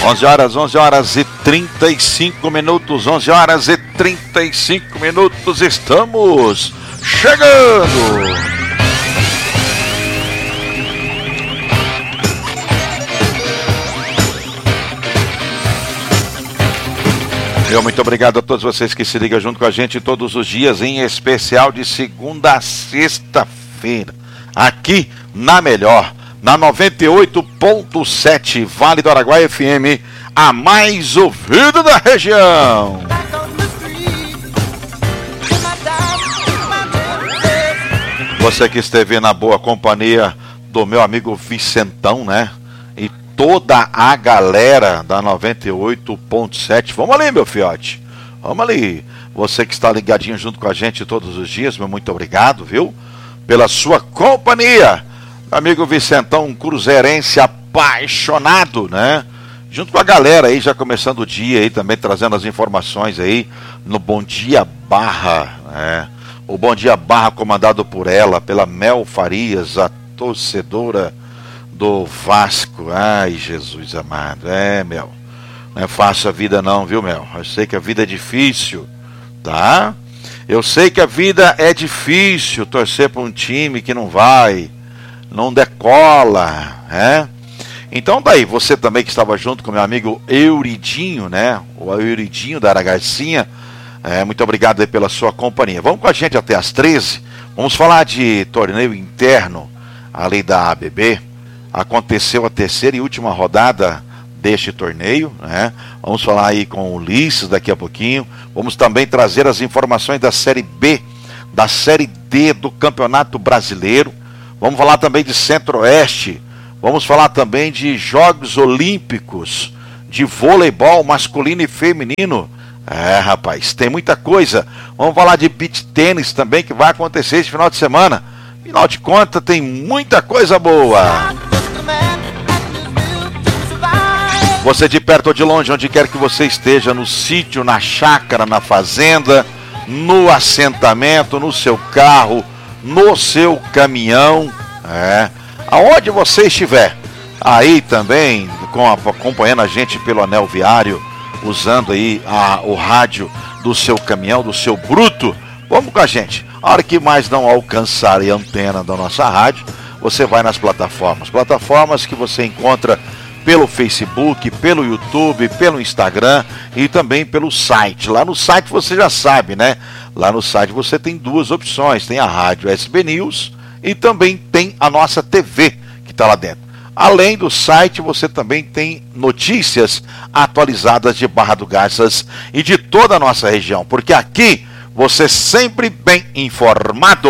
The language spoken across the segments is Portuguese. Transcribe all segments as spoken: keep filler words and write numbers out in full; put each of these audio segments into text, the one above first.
onze horas, onze horas e trinta e cinco minutos, onze horas e trinta e cinco minutos, estamos chegando! Meu muito obrigado a todos vocês que se ligam junto com a gente todos os dias, em especial de segunda a sexta-feira, aqui na Melhor, na noventa e oito ponto sete, Vale do Araguaia F M, a mais ouvida da região. Você que esteve na boa companhia do meu amigo Vicentão, né? E toda a galera da noventa e oito ponto sete. Vamos ali, meu fiote. Vamos ali. Você que está ligadinho junto com a gente todos os dias, meu muito obrigado, viu? Pela sua companhia. Amigo Vicentão, um cruzeirense apaixonado, né? Junto com a galera aí, já começando o dia aí, também trazendo as informações aí no Bom Dia Barra, né? O Bom Dia Barra comandado por ela, pela Mel Farias, a torcedora do Vasco. Ai, Jesus amado, é, Mel, não é fácil a vida não, viu, Mel? Eu sei que a vida é difícil, tá? Eu sei que a vida é difícil, torcer para um time que não vai, não decola, né? Então daí, você também que estava junto com meu amigo Euridinho, né? O Euridinho da Aragarcinha, é, muito obrigado aí pela sua companhia. Vamos com a gente até às treze, vamos falar de torneio interno ali da A B B. Aconteceu a terceira e última rodada deste torneio, né? Vamos falar aí com o Ulisses daqui a pouquinho. Vamos também trazer as informações da Série B, da Série D do Campeonato Brasileiro. Vamos falar também de Centro-Oeste. Vamos falar também de Jogos Olímpicos, de voleibol masculino e feminino. É, rapaz, tem muita coisa. Vamos falar de beach tênis também, que vai acontecer esse final de semana. Afinal de contas, tem muita coisa boa. Você de perto ou de longe, onde quer que você esteja, no sítio, na chácara, na fazenda, no assentamento, no seu carro, no seu caminhão, é, aonde você estiver, aí também, com a, acompanhando a gente pelo anel viário, usando aí a, o rádio do seu caminhão, do seu bruto, vamos com a gente. A hora que mais não alcançar a antena da nossa rádio, você vai nas plataformas, plataformas que você encontra pelo Facebook, pelo YouTube, pelo Instagram e também pelo site. Lá no site você já sabe, né? Lá no site você tem duas opções, tem a rádio S B News e também tem a nossa T V que está lá dentro. Além do site, você também tem notícias atualizadas de Barra do Garças e de toda a nossa região, porque aqui você sempre bem informado.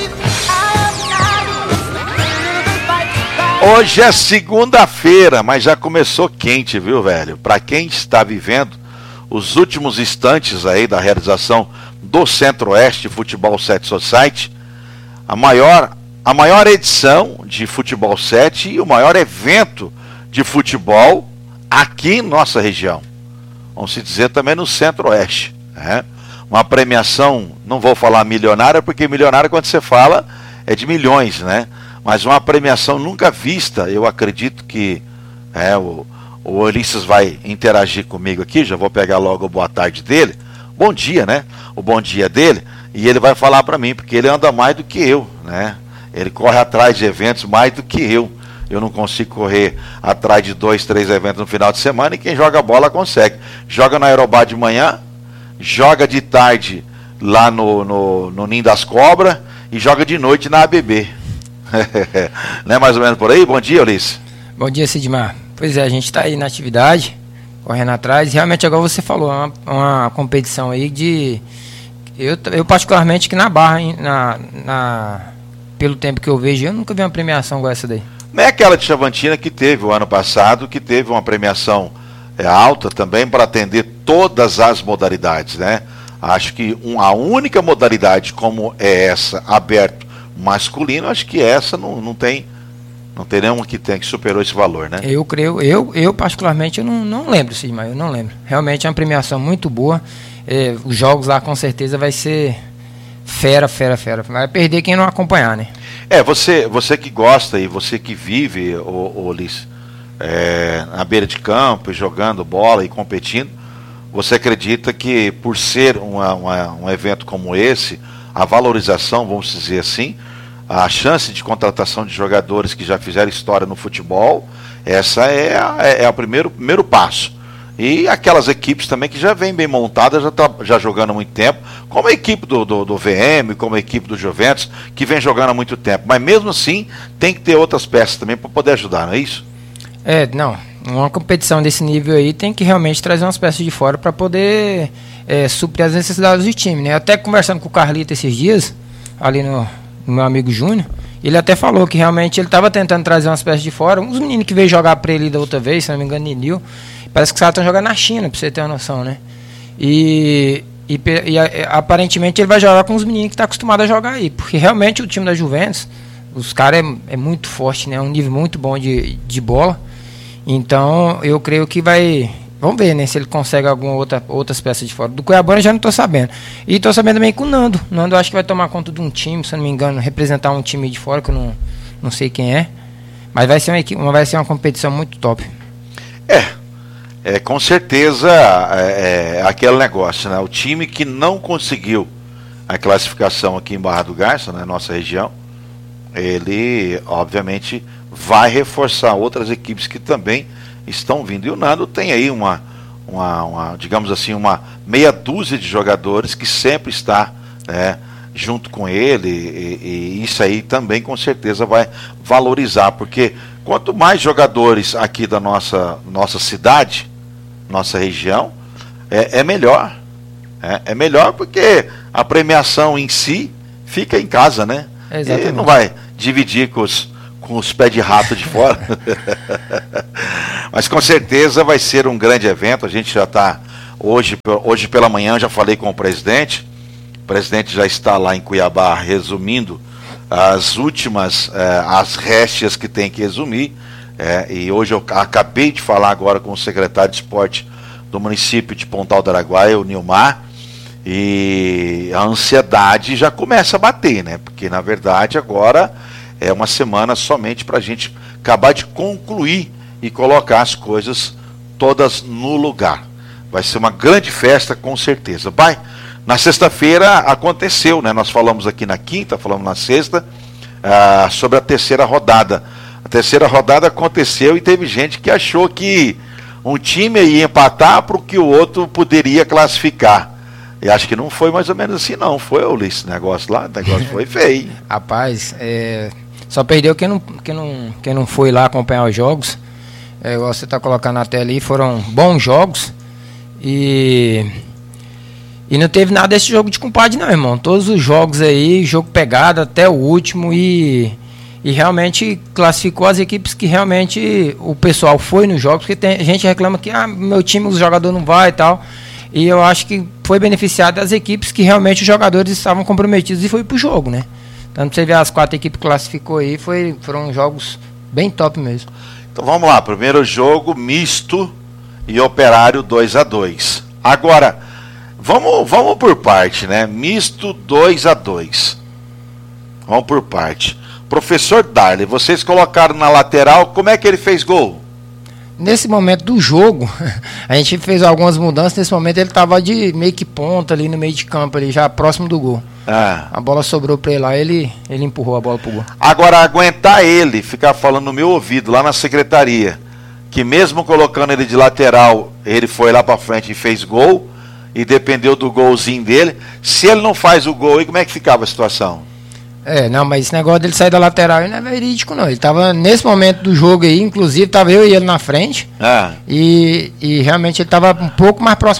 Hoje é segunda-feira, mas já começou quente, viu, velho? Para quem está vivendo os últimos instantes aí da realização do Centro-Oeste Futebol sete Society, a maior, a maior edição de Futebol sete e o maior evento de futebol aqui em nossa região. Vamos se dizer também no Centro-Oeste, né? Uma premiação, não vou falar milionária, porque milionária quando você fala é de milhões, né? Mas uma premiação nunca vista, eu acredito que é, o, o Ulisses vai interagir comigo aqui, já vou pegar logo o boa tarde dele, bom dia, né? O bom dia dele, e ele vai falar para mim, porque ele anda mais do que eu, né? Ele corre atrás de eventos mais do que eu. Eu não consigo correr atrás de dois, três eventos no final de semana, e quem joga bola consegue. Joga na Aerobá de manhã, joga de tarde lá no, no, no Ninho das Cobras, e joga de noite na A B B. Não é mais ou menos por aí? Bom dia, Ulisses. Bom dia, Sidmar. Pois é, a gente está aí na atividade, correndo atrás. Realmente, agora você falou, é uma, uma competição aí de... Eu, eu particularmente, que na Barra, na, na, pelo tempo que eu vejo, eu nunca vi uma premiação igual essa daí. Não é aquela de Chavantina que teve o ano passado, que teve uma premiação é, alta também para atender todas as modalidades, né? Acho que um, a única modalidade como é essa, aberto, masculino, acho que essa não, não tem não tem nenhuma que, tem, que superou esse valor, né? Eu creio, eu, eu particularmente eu não, não lembro, sim, mas eu não lembro. Realmente é uma premiação muito boa. É, os jogos lá com certeza vai ser fera, fera, fera. Vai perder quem não acompanhar, né? É, você, você que gosta e você que vive, ô, ô Ulisses, é, na beira de campo, jogando bola e competindo. Você acredita que por ser uma, uma, um evento como esse, a valorização, vamos dizer assim, a chance de contratação de jogadores que já fizeram história no futebol, essa é, a, é, é o primeiro, primeiro passo. E aquelas equipes também que já vêm bem montadas, já tá já jogando há muito tempo, como a equipe do, do, do V M, como a equipe do Juventus, que vem jogando há muito tempo. Mas mesmo assim, tem que ter outras peças também para poder ajudar, não é isso? É, não. Uma competição desse nível aí tem que realmente trazer umas peças de fora para poder é, suprir as necessidades do time, né? Até conversando com o Carlito esses dias, ali no, no meu amigo Júnior, ele até falou que realmente ele estava tentando trazer umas peças de fora. Uns meninos que veio jogar para ele da outra vez, se não me engano, Nil, parece que os caras estão jogando na China, pra você ter uma noção, né? E, e, e aparentemente ele vai jogar com os meninos que estão tá acostumados a jogar aí. Porque realmente o time da Juventus, os caras é, é muito forte, né? É um nível muito bom de, de bola. Então eu creio que vai... Vamos ver, né? Se ele consegue alguma outra, outras peças de fora. Do Cuiabá eu já não estou sabendo. E estou sabendo também com o Nando. O Nando eu acho que vai tomar conta de um time, se eu não me engano, representar um time de fora, que eu não, não sei quem é. Mas vai ser, uma, vai ser uma competição muito top. É. É, com certeza é, é aquele negócio, né? O time que não conseguiu a classificação aqui em Barra do Garça, na nossa região, ele obviamente vai reforçar outras equipes que também estão vindo. E o Nando tem aí uma, uma, uma digamos assim, uma meia dúzia de jogadores que sempre está, né, junto com ele, e, e isso aí também com certeza vai valorizar, porque quanto mais jogadores aqui da nossa, nossa cidade, nossa região, é, é melhor. É, é melhor porque a premiação em si fica em casa, né? Exatamente. E não vai dividir com os, com os pés de rato de fora. Mas com certeza vai ser um grande evento. A gente já está, hoje, hoje pela manhã, já falei com o presidente. O presidente já está lá em Cuiabá resumindo as últimas, eh, as réstias que tem que resumir. É, e hoje eu acabei de falar agora com o secretário de esporte do município de Pontal do Araguaia, o Nilmar, e a ansiedade já começa a bater, né? Porque na verdade agora é uma semana somente para a gente acabar de concluir e colocar as coisas todas no lugar. Vai ser uma grande festa, com certeza. Vai, na sexta-feira aconteceu, né? Nós falamos aqui na quinta, falamos na sexta, ah, sobre a terceira rodada. A terceira rodada aconteceu e teve gente que achou que um time ia empatar para o que o outro poderia classificar. E acho que não foi mais ou menos assim, não. Foi, Ulisses, esse negócio lá, o negócio foi feio. Rapaz, é, só perdeu quem não, quem, não, quem não foi lá acompanhar os jogos. É, você está colocando na tela aí, foram bons jogos. E, e não teve nada desse jogo de compadre, não, irmão. Todos os jogos aí, jogo pegado até o último e... E realmente classificou as equipes que realmente o pessoal foi nos jogos, porque tem gente que reclama que ah, meu time, os jogadores não vai e tal. E eu acho que foi beneficiado as equipes que realmente os jogadores estavam comprometidos e foi pro jogo, né? Então você vê as quatro equipes que classificou aí, foi, foram jogos bem top mesmo. Então vamos lá, primeiro jogo misto e Operário dois a dois. Agora, vamos, vamos por parte, né? Misto dois a dois. Vamos por parte. Professor Darley, vocês colocaram na lateral, como é que ele fez gol? Nesse momento do jogo, a gente fez algumas mudanças. Nesse momento ele estava de meio que ponta ali no meio de campo, ali, já próximo do gol. Ah. A bola sobrou para ele lá, ele, ele empurrou a bola pro gol. Agora, aguentar ele, ficar falando no meu ouvido lá na secretaria, que mesmo colocando ele de lateral, ele foi lá para frente e fez gol, e dependeu do golzinho dele. Se ele não faz o gol, aí como é que ficava a situação? É, não, mas esse negócio dele sair da lateral não é verídico, não. Ele tava nesse momento do jogo aí, inclusive, tava eu e ele na frente. Ah. E, e realmente ele tava um pouco mais próximo